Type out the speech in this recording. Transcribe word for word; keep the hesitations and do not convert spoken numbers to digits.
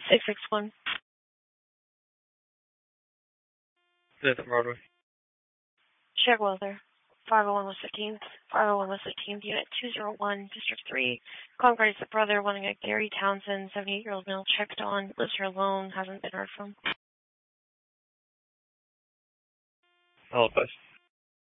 six six one. Fifth Broadway. Check weather. five oh one West fifteenth. five oh one West fifteenth, Unit two oh one, District three. Calling party's the brother, wanting a Gary Townsend, seventy-eight-year-old male, checked on, lives here alone, hasn't been heard from. Halifax.